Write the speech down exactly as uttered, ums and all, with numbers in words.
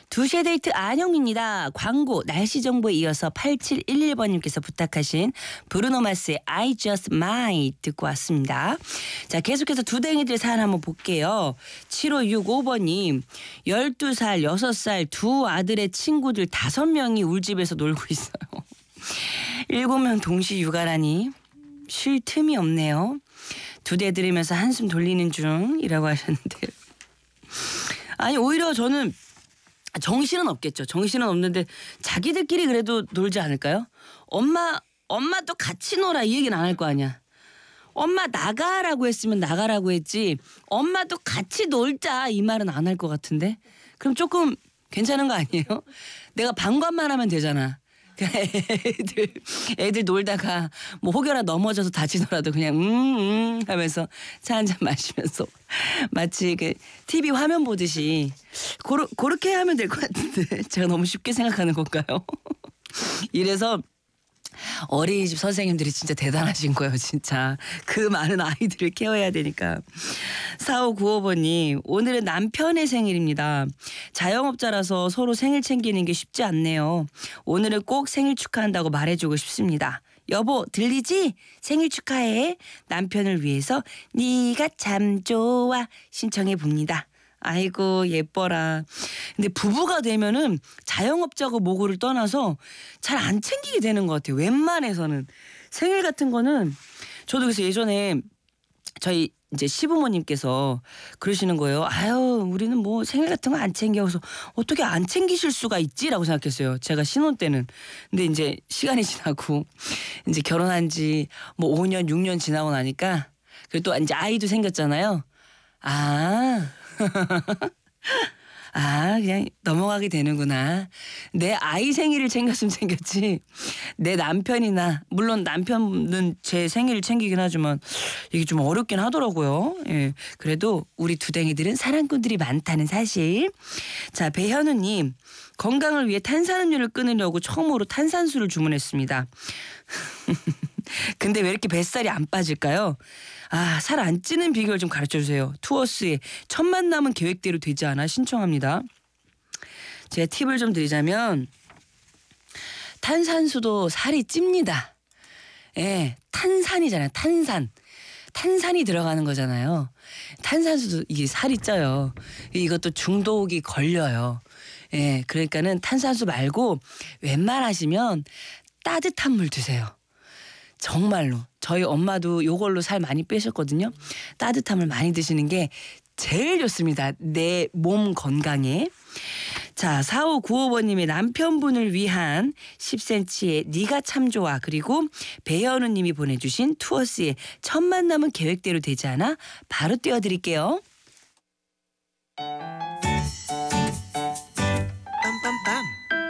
두 시의 데이트 안영미입니다. 광고 날씨 정보에 이어서 팔칠일일 번님께서 부탁하신 브루노마스의 I Just Might 듣고 왔습니다. 자, 계속해서 두댕이들 사연 한번 볼게요. 칠오육오 번님 열두 살, 여섯 살 두 아들의 친구들 다섯 명이 울집에서 놀고 있어요. 일곱 명 동시 육아라니 쉴 틈이 없네요. 두 대 들으면서 한숨 돌리는 중이라고 하셨는데요. 아니 오히려 저는 정신은 없겠죠. 정신은 없는데 자기들끼리 그래도 놀지 않을까요? 엄마 엄마도 같이 놀아 이 얘기는 안 할 거 아니야. 엄마 나가라고 했으면 나가라고 했지 엄마도 같이 놀자 이 말은 안 할 것 같은데. 그럼 조금 괜찮은 거 아니에요? 내가 방관만 하면 되잖아. 애들 애들 놀다가 뭐 혹여나 넘어져서 다치더라도 그냥 음, 음 하면서 차 한 잔 마시면서 마치 그 티비 화면 보듯이 고로, 그렇게 하면 될 것 같은데 제가 너무 쉽게 생각하는 건가요? 이래서 어린이집 선생님들이 진짜 대단하신 거예요. 진짜 그 많은 아이들을 케어해야 되니까. 사오구오 번님 오늘은 남편의 생일입니다. 자영업자라서 서로 생일 챙기는 게 쉽지 않네요. 오늘은 꼭 생일 축하한다고 말해주고 싶습니다. 여보 들리지? 생일 축하해. 남편을 위해서 네가 참 좋아 신청해 봅니다. 아이고 예뻐라. 근데 부부가 되면은 자영업자고 뭐고를 떠나서 잘 안 챙기게 되는 것 같아요. 웬만해서는. 생일 같은 거는 저도 그래서 예전에 저희 이제 시부모님께서 그러시는 거예요. 아유 우리는 뭐 생일 같은 거 안 챙겨서 어떻게 안 챙기실 수가 있지라고 생각했어요. 제가 신혼 때는. 근데 이제 시간이 지나고 이제 결혼한 지 뭐 오 년 육 년 지나고 나니까 그리고 또 이제 아이도 생겼잖아요. 아 아 그냥 넘어가게 되는구나. 내 아이 생일을 챙겼으면 챙겼지 내 남편이나 물론 남편은 제 생일을 챙기긴 하지만 이게 좀 어렵긴 하더라고요. 예, 그래도 우리 두댕이들은 사랑꾼들이 많다는 사실. 자, 배현우님 건강을 위해 탄산음료를 끊으려고 처음으로 탄산수를 주문했습니다. 근데 왜 이렇게 뱃살이 안 빠질까요? 아, 살 안 찌는 비결 좀 가르쳐주세요. 투어스의 첫 만남은 계획대로 되지 않아 신청합니다. 제가 팁을 좀 드리자면 탄산수도 살이 찝니다. 예, 탄산이잖아요. 탄산. 탄산이 들어가는 거잖아요. 탄산수도 이게 살이 쪄요. 이것도 중독이 걸려요. 예, 그러니까는 탄산수 말고 웬만하시면 따뜻한 물 드세요. 정말로 저희 엄마도 요걸로 살 많이 빼셨거든요. 따뜻함을 많이 드시는 게 제일 좋습니다. 내 몸 건강에. 자, 사오구오 번님의 남편분을 위한 십 센티미터의 네가 참 좋아 그리고 배현우님이 보내주신 투어스의 첫 만남은 계획대로 되지 않아 바로 띄워드릴게요.